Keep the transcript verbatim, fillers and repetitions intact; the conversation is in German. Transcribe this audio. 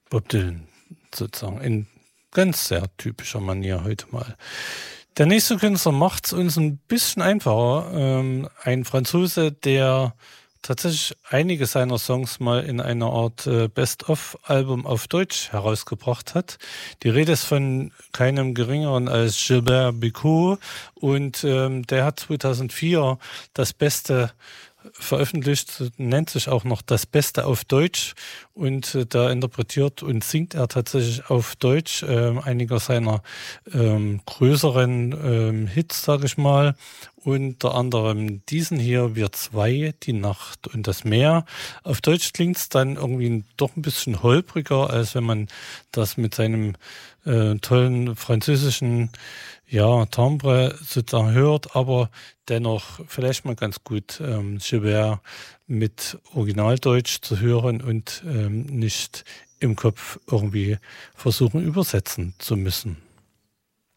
Bob Dylan sozusagen in ganz sehr typischer Manier heute mal. Der nächste Künstler macht es uns ein bisschen einfacher. Ähm, ein Franzose, der tatsächlich einige seiner Songs mal in einer Art äh, Best-of-Album auf Deutsch herausgebracht hat. Die Rede ist von keinem geringeren als Gilbert Bécaud und ähm, der hat zweitausendvier das Beste veröffentlicht, nennt sich auch noch das Beste auf Deutsch und äh, da interpretiert und singt er tatsächlich auf Deutsch äh, einiger seiner ähm, größeren ähm, Hits, sage ich mal, unter anderem diesen hier, Wir zwei, Die Nacht und das Meer. Auf Deutsch klingt es dann irgendwie doch ein bisschen holpriger, als wenn man das mit seinem äh, tollen französischen ja, Timbre sozusagen hört, aber dennoch vielleicht mal ganz gut ähm, Gilbert mit Originaldeutsch zu hören und ähm, nicht im Kopf irgendwie versuchen übersetzen zu müssen.